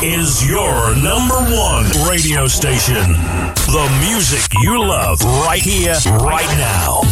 is your number one radio station. The music you love right here, right now.